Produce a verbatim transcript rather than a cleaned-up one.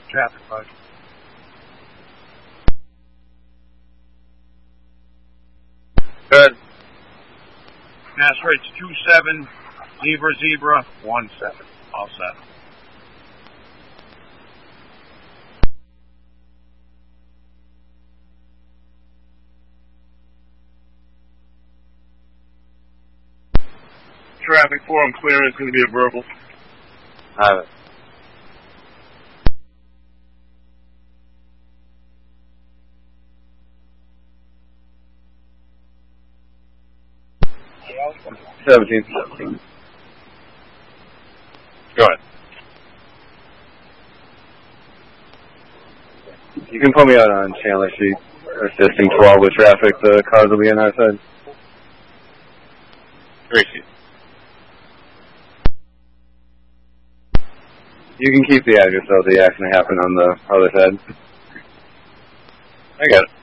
Traffic, bud. Good. Mass rates two seven, zebra zebra one seven. All set. Traffic forum clearance is going to be a verbal. Have it. Seventeen. Go ahead. You can put me out on Chandler Street, assisting twelve with traffic. The cars will be on our side. Gracie. You can keep the address though. The accident happened on the other side. I got it.